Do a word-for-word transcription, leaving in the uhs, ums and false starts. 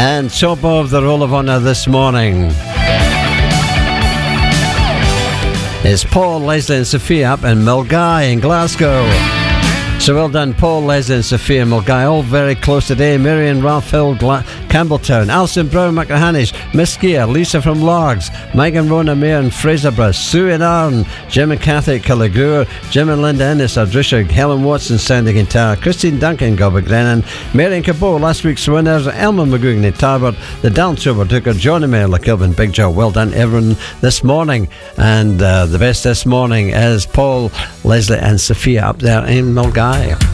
And top of the Roll of Honour this morning is Paul, Leslie and Sophia up in Milngavie in Glasgow. So well done, Paul, Leslie and Sophia Milngavie, all very close today. Marion, Ralph Hill, Gla- Campbelltown, Alison Brown, McHannish, Miss Gear, Lisa from Largs, Mike and Rona Mayer in Fraserburgh, Sue and Arn, Jim and Kathy at Killigrew, Jim and Linda Ennis, Ardrisha, Helen Watson, sounding guitar, Christine Duncan, Gobagrenan, Marion Cabot, last week's winners, Elma McGuigan at Tarbert, the Dance Overtooker, Johnny Mayer, LaKilvin, big job, well done everyone this morning. And uh, the best this morning is Paul, Leslie and Sophia up there in Milngavie.